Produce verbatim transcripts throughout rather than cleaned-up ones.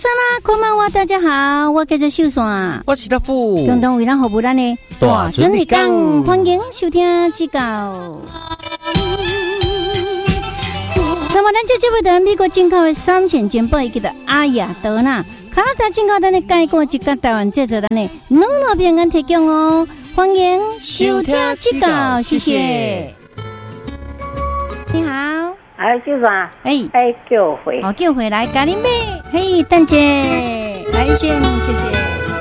山啦，看嘛我大家好，我叫做秀山， 我是大富， 共同为咱服务咱的大准日讲，欢迎收听指教。那么，咱这节目在美国进口的三线节目，伊叫做阿雅德纳，加拿大进口咱的介绍一个台湾制作咱的两路平安提供哦，欢迎收听指教，谢谢。你好。 哎，秀山， 哎哎，叫回， 好叫回来，咖喱妹，嘿，蛋姐，来一线，谢谢。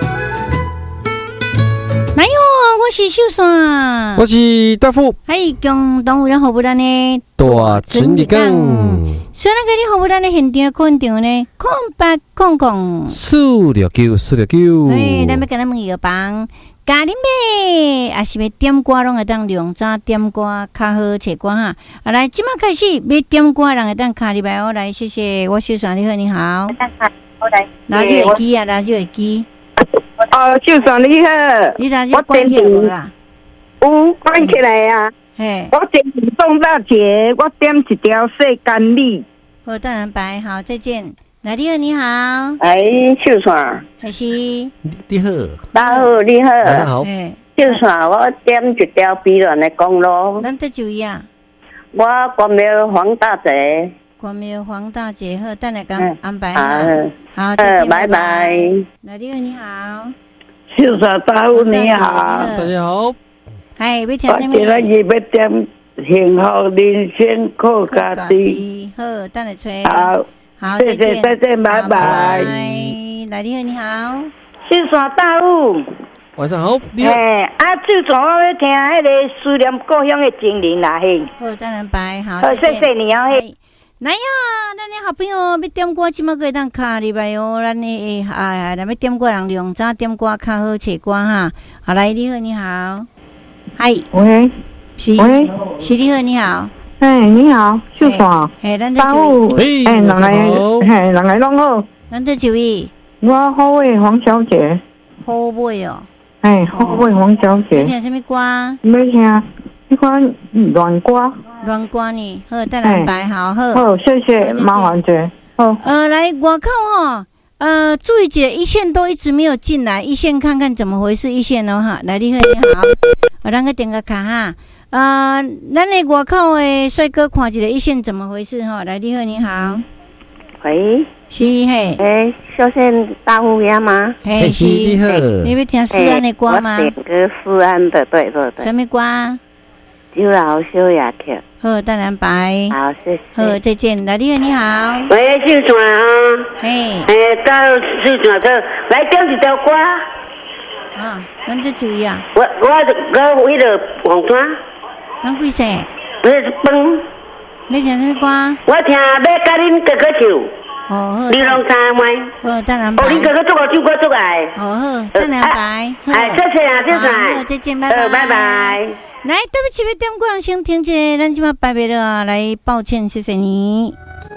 来哟，我是秀山， 我是大富， 嘿，共同为咱服务咱的大准日讲。 虽然给你服务咱的现场现场呢，空白空空， 四六九，四六九。 哎，咱要跟咱问一个帮。咖喱妹，也是要点歌，拢会当量早点歌，较好找歌哈。啊，来，即马开始要点歌，人会当卡入来哦。来，谢谢，我秀山，你好，你好。 我来， 拿手耳机啊，拿手耳机。 哦，秀山你好。 你拿手关起来无啦？ 有关起来啊。 嘿。 我点送大姐，我点一条细干米。 好，当然白，好，再见。来，你好，你好。 哎，秀山。 还是。 你好。 大好，你好。 大家好。 秀山，我点一条碧蓝的公路。 咱得注意啊。 我关庙黄大姐。 关庙黄大姐，好，等下讲安排好。好， 再见，拜拜。 来，你好，你好。 秀山，大好，你好。 大家好。 嗨，要听什么？ 我今日要点幸福人生靠家己。 好，等下吹。 好。 好， 谢谢，再见，拜拜。 来，你好，你好， 秀山大武， 晚上好，你好。 哎，啊，就从我要听迄个思念故乡的精灵啦，嘿。 好，当然拜，好， 好，谢谢你哦，嘿。 来呀，咱的好朋友要点歌，即马可以当卡入来哦，咱的哎，咱要点歌人量早点歌，较好找歌哈。好，来，你好，你好，嗨， 喂， 是， 喂， 是，你好，你好。 哎，你好，秀山， 哎，咱大武，哎，人来，哎，人来拢好， 咱得注意。 我好位黄小姐， 好位哦， 哎，好位黄小姐。 要听什么歌？ 要听一款乱歌。 乱歌呢？好，等下排好好。 好，谢谢，麻烦者。好。 呃，来外口哈，呃，注意姐，一线都一直没有进来，一线看看怎么回事，一线哦哈，来，你好，你好，我咱个点个卡哈。啊，咱的外口的帅哥看一下一线怎么回事哈？来，你好，你好， 喂， 是嘿， 诶，小仙大户呀吗？ 嘿，是， 你好， 你要听思安的歌吗？ 我点个思安的，对对对。 什么歌？ 就老小雅曲。 好，当然白。 好，谢谢。 好，再见。来，你好，你好。 喂，秀山啊。 嘿。 诶，到秀山这来点一条歌。 啊，咱这注意啊。 我我我为了黄山。 咱几岁？ 我是饭。 要听什么歌？ 我听要甲恁哥哥唱。 哦好。 你拢知吗？ 好，当然白。 哦，恁哥哥做个唱歌做爱。 哦好，当然白。 哎，谢谢啊，谢谢。 好，再见，拜拜。 拜拜。 来，对不起，要点歌先停一下，咱即马拜拜了啊！来，抱歉，谢谢你。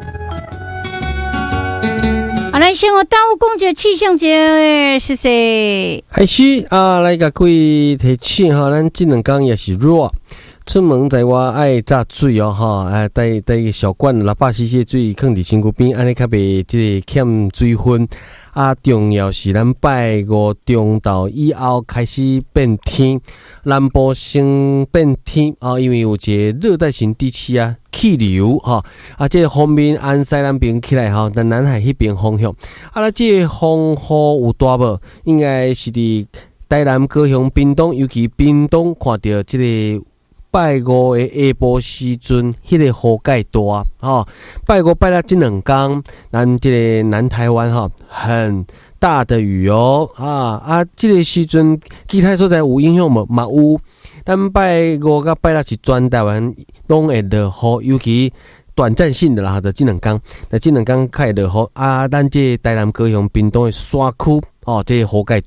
好，来，先我大武讲一个气象节，谢谢。 还是啊，来甲各位提醒哈，咱这两天也是热。出门在外爱炸水哦，哈，啊，带带个小罐六百 C C 的水放伫身躯边，安尼较袂即个欠水分。啊，重要是咱拜五中昼以后开始变天，南部先变天啊，因为有一个热带型低气压气流哈，啊，这个方面按西南边起来哈，咱南海迄边方向，啊，那这个风雨有大无？应该是伫台南、高雄、屏东，尤其屏东看到这个。拜五的下晡时阵，迄、那个雨介大吼。拜五拜六这两天，咱这个南台湾哈很大的雨哦啊啊！这个时阵其他所在有影响无？嘛有。但拜五甲拜六是全台湾拢会落雨，尤其短暂性的啦，就这两天。那这两天较会落雨啊，咱这台南、高雄、屏东的山区哦，这个雨介大。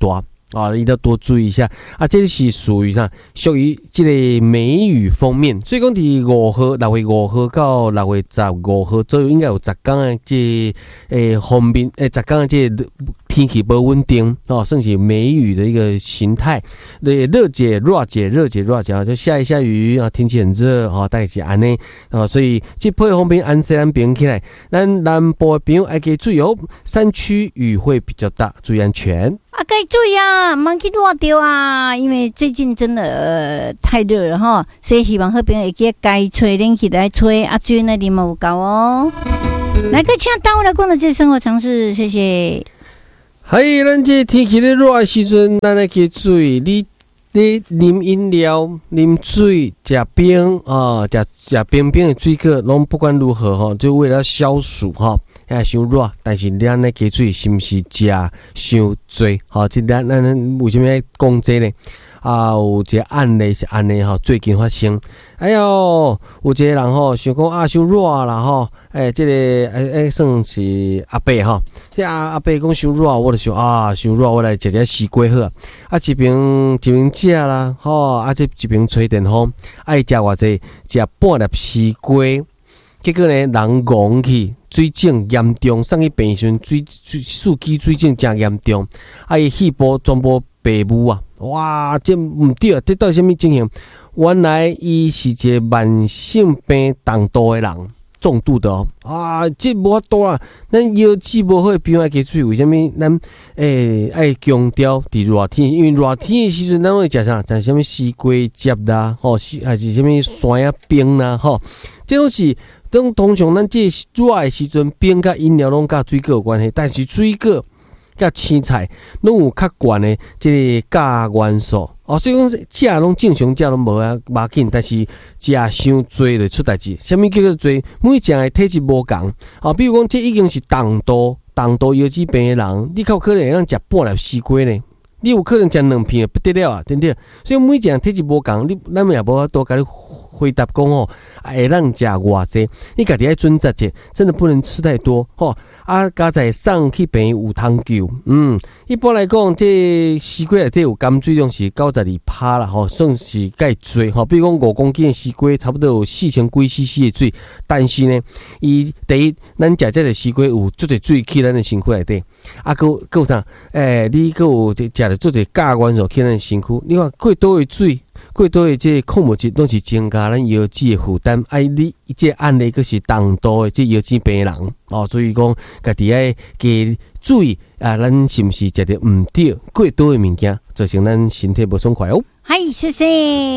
啊，一定要多注意一下啊！这是属于啥？属于这个梅雨锋面，所以讲伫五号、六月五号到六月十五号左右，应该有十天的这诶方面诶，十天的这天气不稳定哦，算是梅雨的一个形态。对，热解热解热解热解，就下一下雨啊，天气很热哦，大概是安尼啊，所以这配合方面安西咱平起来，咱南部的朋友爱给注意哦，山区雨会比较大，注意安全。 啊，该注意啊，莫去热掉啊！因为最近真的、呃、太热了哈，所以希望好朋友会记该吹冷气来吹，啊，水那里嘛有够哦。来个请到来讲的这生活常识，谢谢。 嗨，咱这天气咧热的时阵，咱来记注意，你你啉饮料、啉水、食冰啊，食食冰冰的水果，拢不管如何哈，就为了消暑哈。哎，伤热，但是咱咧加水是毋是食伤多？吼，即咱咱为什么要讲这呢？啊，有一个案例是安尼吼，最近发生。哎哟，有一个人吼想讲啊，伤热啦吼，哎，即、这个哎哎算是阿伯吼，即阿阿伯讲伤热，我就想啊，伤热，我来食食西瓜好啊。啊，一边一边食啦，吼，啊，这一边吹电风，爱食偌济，食半粒西瓜。结果呢，人戆去，水肿严重，送去病院，水水数据水肿真严重，啊，伊细胞全部白雾啊！哇，这唔对啊！这到底什么情形？原来伊是一个慢性病重度的人，重度的哦。啊，这无法度啊！咱药剂无好，比爱加水，为什么咱诶爱强调伫热天？因为热天的时阵，咱会食啥？食什么西瓜汁啦，吼，还是什么酸啊冰啦，吼，这种是。等通常咱这热的时阵，冰甲饮料拢甲水果有关系，但是水果甲青菜拢有较悬的这个钾元素哦，所以讲食拢正常食拢无啊无要紧，但是食伤多就出代志。什么叫做多？每一个体质无共啊，比如讲这已经是重度重度腰子病的人，你靠可能会当食半粒西瓜呢？你有可能食两片不得了啊，对不对？所以每一个人体质无共，你咱们也无法多甲你回答讲哦，会当食偌济，你家己要准则者，真的不能吃太多吼、哦。啊，加在送去病院有通救，嗯，一般来讲，这西瓜内底有含水量是九十二趴啦，吼，算是介多吼。比如讲五公斤的西瓜，差不多有四千几 C C 的水，但是呢，伊第一，咱食这个西瓜有足侪水去咱的身躯内底，啊，佮佮啥？诶、欸，你佮有食着足侪钾元素去咱的身躯，你看过多的水。过多的这矿物质拢是增加咱腰子的负担，哎，你这案例佫是重度的这腰子病人哦，所以讲家己要加注意啊，咱是毋是食着唔对过多的物件，造成咱身体不爽快哦。 嗨，谢谢。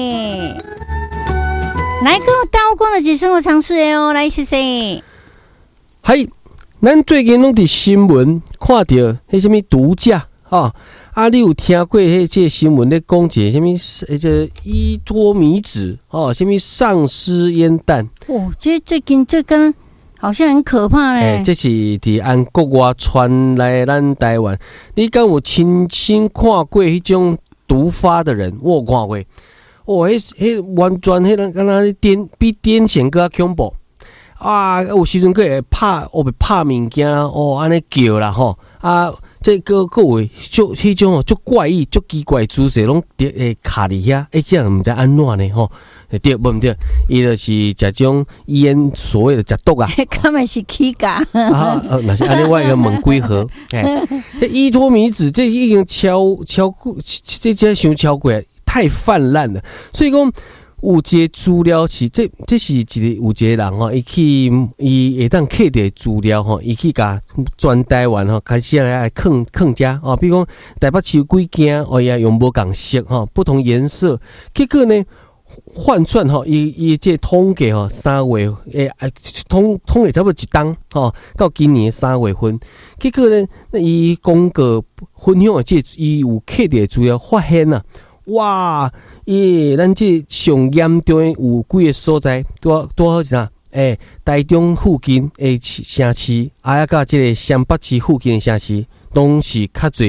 来个刀光的解生活常识哦，来谢谢。 嗨，咱最近拢伫新闻看到迄什么毒驾啊。啊，你有听过迄这新闻咧讲一个什么？迄这伊托米酯哦，什么丧尸烟弹？ 哦，这最近这个好像很可怕嘞。 欸、这是伫按国外传来咱台湾，你敢有亲身看过迄种毒发的人？我有看过。哦，迄迄完全迄人敢若癫比癫痫更恐怖啊！有时阵佫会拍，哦，会拍物件啦，哦，安尼叫啦吼啊！这个各位就迄种哦，就怪异、就奇怪姿势，拢诶卡伫遐，诶，这样毋知安怎呢？吼，对不对？伊就是食种烟，所谓的食毒啊， 根本是起价啊！呃，那是安另外一个问几何？哎，这伊托米酯这已经超超过，这这伤超过，太泛滥了，所以讲。有一个资料是，这这是一个有一个人吼，伊去伊会当刻的资料吼，伊去甲全台湾吼开始来来藏藏家哦，比如讲台北市有几间哦，也用无共色吼，不同颜色，结果呢换算吼，伊伊这统计吼，三月诶，统统计差不多一档吼，到今年三月份，结果呢，伊公告分享的这伊有刻的资料发现啊。哇！伊咱这上严重的有几个所在，多多好是啥？诶、欸，台中附近诶城市，啊，甲这个湘北市附近的城市，拢是较侪食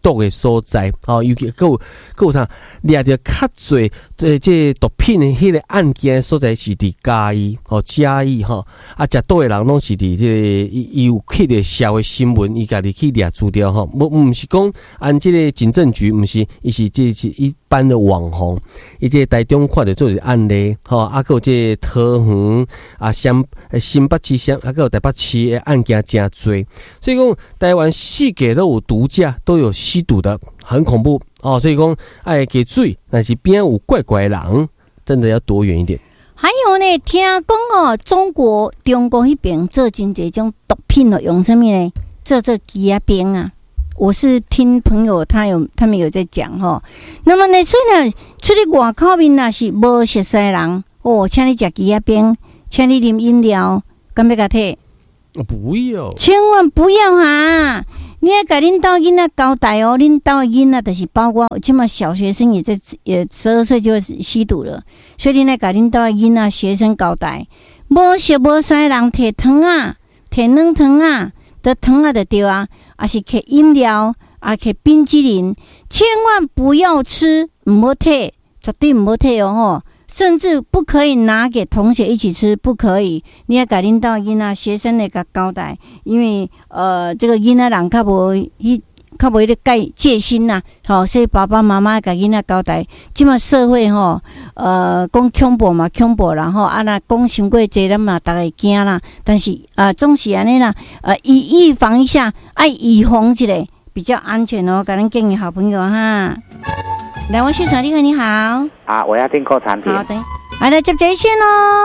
毒的所在，哦，尤其还有还有啥，掠着较侪对这毒品的迄个案件所在是伫嘉义，哦嘉义吼，啊食毒的人拢是伫这个伊有去着社会新闻，伊家己去掠资料吼，无毋是讲按这个警政局，毋是，伊是这是一般的网红，伊这台中看着做一案例，吼，啊还有这桃园啊新新北市乡，啊还有台北市的案件真多，所以讲台湾四界都有毒驾，都有吸毒的，很恐怖哦。所以讲爱给水，但是边有怪怪的人，真的要躲远一点。 还有呢，听讲哦，中国中国那边做真这种毒品哦，用什么呢？做做鸡仔冰啊。我是听朋友他有他们有在讲哈。那么呢，所以呢，出去外口面那是无熟悉人哦，请你吃鸡仔冰，请你啉饮料，敢要甲摕？ 不要， 千万不要哈！你要甲恁兜囡仔交代哦，恁兜的囡仔就是包括即马小学生也在也十二岁就会吸毒了，所以你要甲恁兜的囡仔学生交代，无熟无识人摕糖啊，摕软糖啊，得糖啊就对啊，啊是摕饮料，啊摕冰淇淋，千万不要吃，唔好摕，绝对唔好摕哦吼！甚至不可以拿给同学一起吃，不可以。你要甲恁兜囡仔学生来甲交代，因为呃，这个囡仔人较无迄较无迄个戒戒心呐，吼、哦，所以爸爸妈妈甲囡仔交代，即马社会吼，呃，讲恐怖嘛，恐怖啦吼，啊那讲伤过济，咱嘛逐个惊啦。但是啊、呃，总是安尼啦，呃，预预防一下，爱预防一下比较安全哦。甲咱建议好朋友哈。来，我现场立刻你好。 啊，我要订购产品。 好的，来来接这一线哦。